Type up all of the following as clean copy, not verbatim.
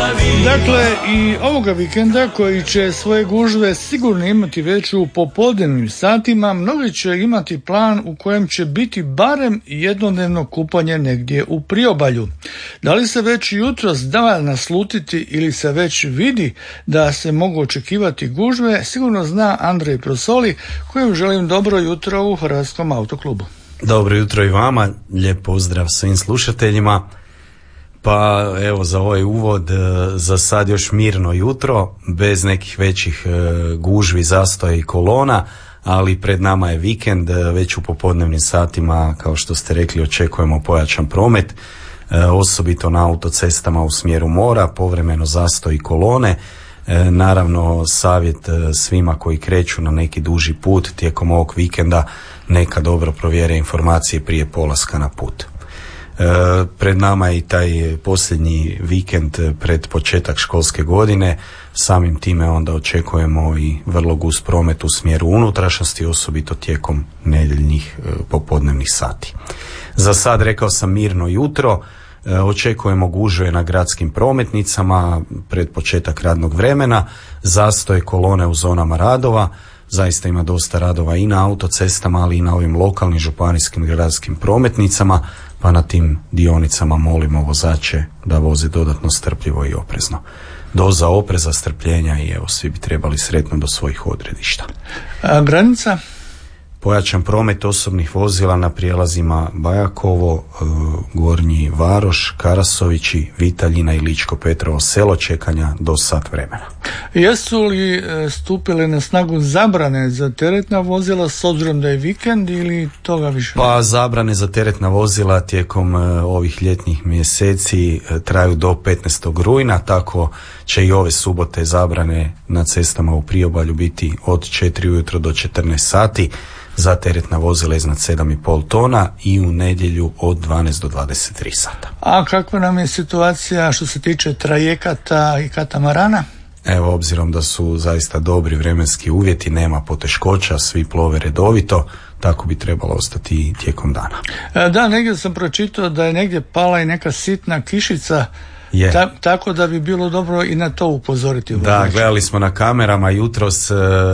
Dakle, i ovoga vikenda koji će svoje gužve sigurno imati veću u popodnevnim satima, mnogi će imati plan u kojem će biti barem jednodnevno kupanje negdje u priobalju. Da li se već jutros da naslutiti ili se već vidi da se mogu očekivati gužve, sigurno zna Andrej Prosoli, kojem želim dobro jutro u Hrvatskom autoklubu. Dobro jutro i vama, lijep pozdrav svim slušateljima. Pa evo za ovaj uvod, za sad još mirno jutro, bez nekih većih gužvi, zastoja i kolona, ali pred nama je vikend, već u popodnevnim satima, kao što ste rekli, očekujemo pojačan promet, osobito na autocestama u smjeru mora, povremeno zastoj i kolone. Naravno, savjet svima koji kreću na neki duži put tijekom ovog vikenda, neka dobro provjere informacije prije polaska na put. Pred nama je i taj posljednji vikend pred početak školske godine, samim time onda očekujemo i vrlo gust promet u smjeru unutrašnjosti, osobito tijekom nedjeljnih popodnevnih sati. Za sad rekao sam mirno jutro, očekujemo gužve na gradskim prometnicama pred početak radnog vremena, zastoje kolone u zonama radova, zaista ima dosta radova i na autocestama, ali i na ovim lokalnim županijskim gradskim prometnicama, pa na tim dionicama molimo vozače da voze dodatno strpljivo i oprezno. Doza opreza, strpljenja i evo, svi bi trebali sretno do svojih odredišta. Granica? Pojačan promet osobnih vozila na prijelazima Bajakovo, Gornji Varoš, Karasovići, Vitaljina i Ličko Petrovo Selo, čekanja do sat vremena. Jesu li stupile na snagu zabrane za teretna vozila s obzirom da je vikend ili toga više? Pa zabrane za teretna vozila tijekom ovih ljetnih mjeseci traju do 15. rujna, tako će i ove subote zabrane na cestama u priobalju biti od 4 ujutro do 14 sati. Za teretna vozila iznad 7,5 tona i u nedjelju od 12 do 23 sata. A kakva nam je situacija što se tiče trajekata i katamarana? Evo, obzirom da su zaista dobri vremenski uvjeti, nema poteškoća, svi plove redovito, tako bi trebalo ostati i tijekom dana. Da, negdje sam pročitao da je negdje pala i neka sitna kišica, tako da bi bilo dobro i na to upozoriti. Da, gledali smo na kamerama jutros,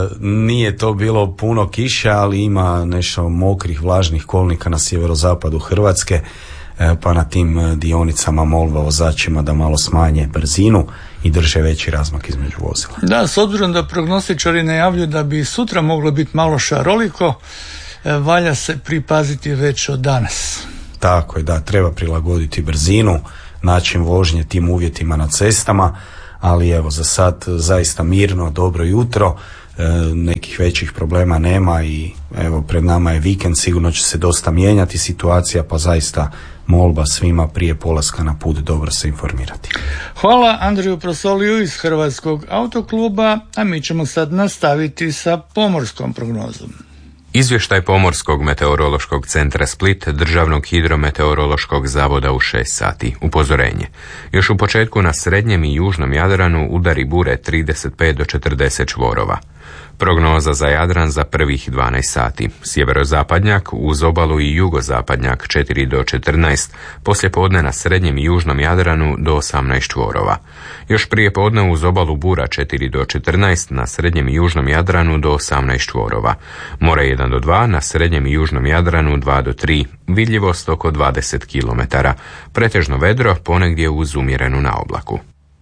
nije to bilo puno kiše, ali ima nešto mokrih, vlažnih kolnika na sjeverozapadu Hrvatske, pa na tim dionicama molba vozačima da malo smanje brzinu i drže veći razmak između vozila. Da, s obzirom da prognostičari najavljuju da bi sutra moglo biti malo šaroliko, valja se pripaziti već od danas. Tako je, da, treba prilagoditi brzinu, način vožnje tim uvjetima na cestama, ali evo za sad zaista mirno, dobro jutro, nekih većih problema nema i evo pred nama je vikend, sigurno će se dosta mijenjati situacija, pa zaista molba svima prije polaska na put dobro se informirati. Hvala Andriju Prosoliju iz Hrvatskog autokluba, a mi ćemo sad nastaviti sa pomorskom prognozom. Izvještaj Pomorskog meteorološkog centra Split, Državnog hidrometeorološkog zavoda u 6 sati. Upozorenje. Još u početku na srednjem i južnom Jadranu udari bure 35 do 40 čvorova. Prognoza za Jadran za prvih 12 sati. Sjeverozapadnjak uz obalu i jugozapadnjak 4 do 14, poslijepodne na srednjem i južnom Jadranu do 18 čvorova. Još prije podne uz obalu bura 4 do 14, na srednjem i južnom Jadranu do 18 čvorova. More 1 do 2, na srednjem i južnom Jadranu 2 do 3, vidljivost oko 20 km. Pretežno vedro, ponegdje uz umjerenu naoblaku.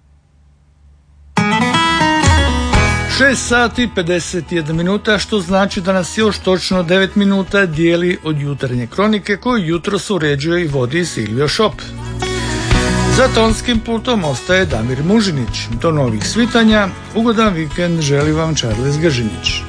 6 sati 51 minuta, što znači da nas još točno 9 minuta dijeli od jutarnje kronike koju jutros uređuje i vodi Silvio Šop. Za tonskim pultom ostaje Damir Mužinić. Do novih svitanja, ugodan vikend želi vam Charles Gržinić.